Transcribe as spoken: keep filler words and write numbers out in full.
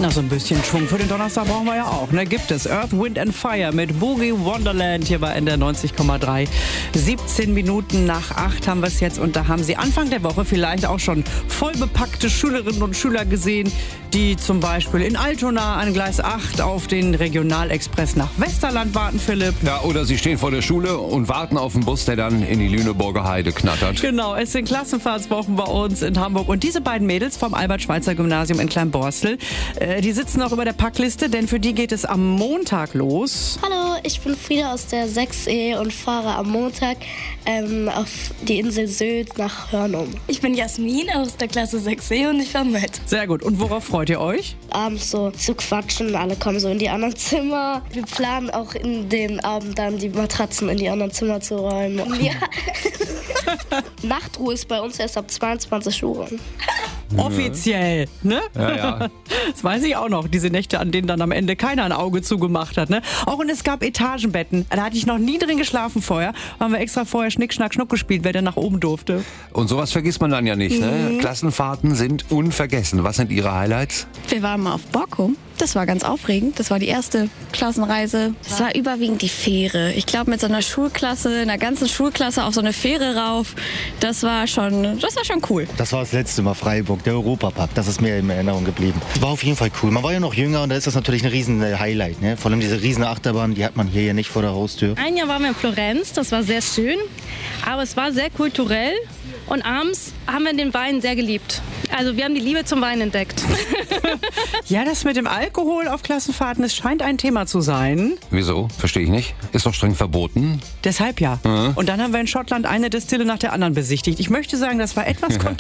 Na, so ein bisschen Schwung für den Donnerstag brauchen wir ja auch, ne? Gibt es. Earth, Wind and Fire mit Boogie Wonderland hier bei N D R neunzig Komma drei. siebzehn Minuten nach acht haben wir es jetzt und da haben Sie Anfang der Woche vielleicht auch schon vollbepackte Schülerinnen und Schüler gesehen, die zum Beispiel in Altona an Gleis acht auf den Regionalexpress nach Westerland warten, Philipp. Ja, oder Sie stehen vor der Schule und warten auf den Bus, der dann in die Lüneburger Heide knattert. Genau, es sind Klassenfahrtswochen bei uns in Hamburg und diese beiden Mädels vom Albert-Schweitzer-Gymnasium in Kleinborstel, äh, die sitzen auch über der Packliste, denn für die geht es am Montag los. Hallo, ich bin Frieda aus der sechs E und fahre am Montag ähm, auf die Insel Sylt nach Hörnum. Ich bin Jasmin aus der Klasse sechs E und ich fahre mit. Sehr gut. Und worauf freut ihr euch? Abends so zu quatschen, alle kommen so in die anderen Zimmer. Wir planen auch in den Abend dann die Matratzen in die anderen Zimmer zu räumen. Ja. Nachtruhe ist bei uns erst ab zweiundzwanzig Uhr. Offiziell, ne? Ja, ja. Das weiß ich auch noch, diese Nächte, an denen dann am Ende keiner ein Auge zugemacht hat, ne? Auch und es gab Etagenbetten. Da hatte ich noch nie drin geschlafen vorher. Haben wir extra vorher Schnick, Schnack, Schnuck gespielt, wer denn nach oben durfte. Und sowas vergisst man dann ja nicht, ne? Mhm. Klassenfahrten sind unvergessen. Was sind Ihre Highlights? Wir waren mal auf Borkum. Das war ganz aufregend. Das war die erste Klassenreise. Das war überwiegend die Fähre. Ich glaube, mit so einer Schulklasse, einer ganzen Schulklasse auf so eine Fähre rauf, das war schon, das war schon cool. Das war das letzte Mal Freiburg, der Europapark. Das ist mir in Erinnerung geblieben. War auf jeden Fall cool. Man war ja noch jünger und da ist das natürlich ein riesen Highlight, ne? Vor allem diese riesen Achterbahn, die hat man hier ja nicht vor der Haustür. Ein Jahr waren wir in Florenz, das war sehr schön, aber es war sehr kulturell und abends haben wir den Wein sehr geliebt. Also wir haben die Liebe zum Wein entdeckt. Ja, das mit dem Alkohol auf Klassenfahrten, das scheint ein Thema zu sein. Wieso? Verstehe ich nicht. Ist doch streng verboten. Deshalb ja. Mhm. Und dann haben wir in Schottland eine Destille nach der anderen besichtigt. Ich möchte sagen, das war etwas kontrovers.